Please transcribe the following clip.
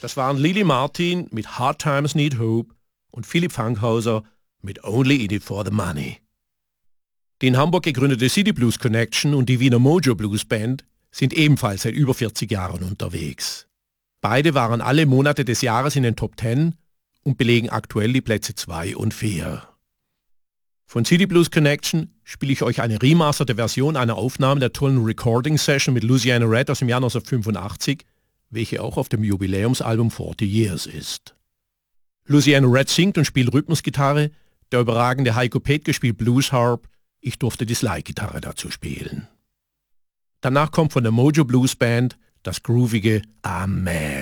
Das waren Lily Martin mit Hard Times Need Hope und Philipp Fankhauser mit Only in it for the Money. Die in Hamburg gegründete City Blues Connection und die Wiener Mojo Blues Band sind ebenfalls seit über 40 Jahren unterwegs. Beide waren alle Monate des Jahres in den Top 10 und belegen aktuell die Plätze 2 und 4. Von City Blues Connection spiele ich euch eine remasterte Version einer Aufnahme der tollen Recording Session mit Louisiana Red aus dem Jahr 1985, welche auch auf dem Jubiläumsalbum 40 Years ist. Louisiana Red singt und spielt Rhythmusgitarre, der überragende Heiko Petke spielt Blues Harp, ich durfte die Slide-Gitarre dazu spielen. Danach kommt von der Mojo Blues Band das groovige I'm Mad.